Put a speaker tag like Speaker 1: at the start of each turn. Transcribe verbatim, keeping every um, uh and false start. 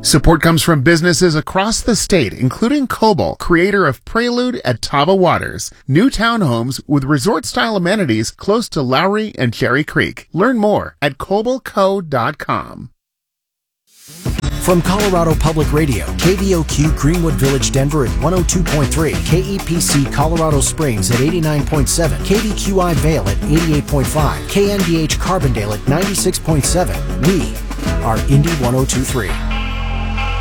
Speaker 1: Support comes from businesses across the state, including Coble, creator of Prelude at Tava Waters, new townhomes with resort-style amenities close to Lowry and Cherry Creek. Learn more at coble co dot com.
Speaker 2: From Colorado Public Radio, K V O Q Greenwood Village, Denver at one oh two point three, K E P C Colorado Springs at eighty-nine point seven, K V Q I Vail at eighty-eight point five, K N D H Carbondale at ninety-six point seven. We are Indy one oh two point three.